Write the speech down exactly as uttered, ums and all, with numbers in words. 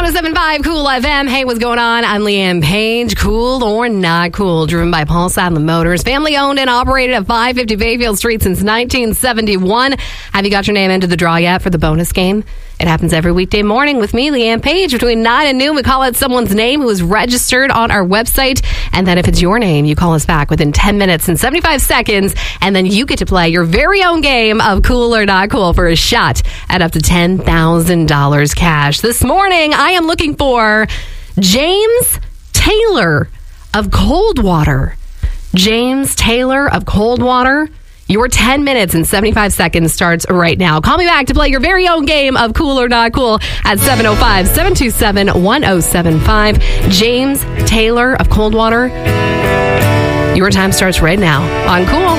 oh seven point five Cool F M. Hey, what's going on? I'm Leanne Page. Cool or not cool? Driven by Paul Sadler Motors. Family owned and operated at five fifty Bayfield Street since nineteen seventy-one. Have you got your name into the draw yet for the bonus game? It happens every weekday morning with me, Leanne Page. Between nine and noon, we call out someone's name who is registered on our website. And then if it's your name, you call us back within ten minutes and seventy-five seconds. And then you get to play your very own game of Cool or Not Cool for a shot at up to ten thousand dollars cash. This morning, I am looking for James Taylor of Coldwater. James Taylor of Coldwater. Your ten minutes and seventy-five seconds starts right now. Call me back to play your very own game of Cool or Not Cool at seven oh five, seven two seven, one oh seven five. James Taylor of Coldwater. Your time starts right now on Cool.